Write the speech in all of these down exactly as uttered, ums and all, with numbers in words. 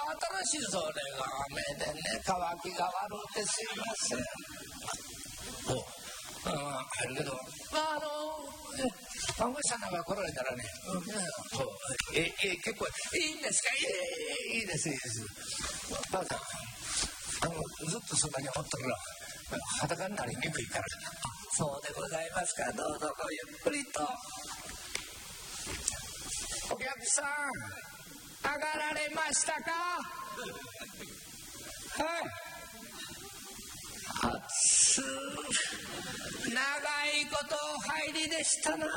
新しいそれが雨でね乾きが悪くてすいません。おああるけど、まああの看護師さんなんか来られたらね、うん、そうええ結構いいんですか、いいいいですいいですばあさんあのずっとそばにおったら裸になりにくいから。そうでございますか。どうぞごゆっくりと。お客さん上がられましたか。はい暑長いことお入りでしたな。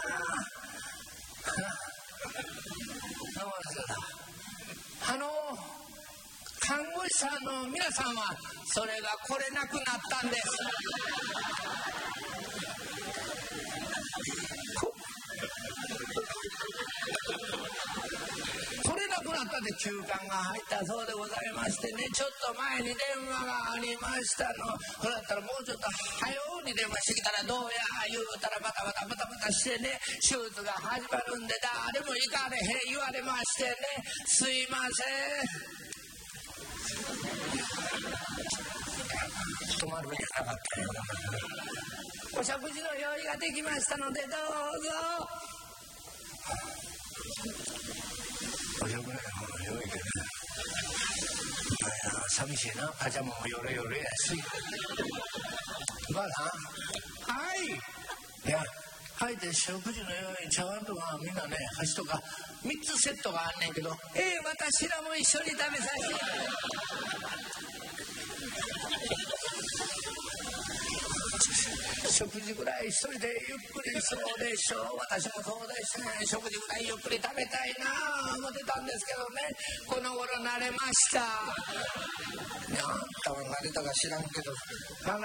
あの看護師さんの皆さんはそれが来れなくなったんです。来れなくなったんで休館が入ったそうでございましてね、ちょっと前に電話がありましたの。それだったらもうちょっと早うに電話してきたらどうや言うたらバタバタバタバタしてね、手術が始まるんで誰も行かれへん言われましてね、すいません。止まるんじゃなかったよ。お食事の用意ができましたのでどうぞ。お食事の用意でね、寂しいな。パジャマもヨレヨレやし。ばあさんはいいやはいで食事の用意茶碗とかみんなね箸とかみっつセットがあんねんけど、ええ私らも一緒に食べさせて。食事ぐらい一人でゆっくりそうでしょう。私もそうでしたね。食事ぐらいゆっくり食べたいな思ってたんですけどね、この頃慣れました。あんたは慣れたか知らんけど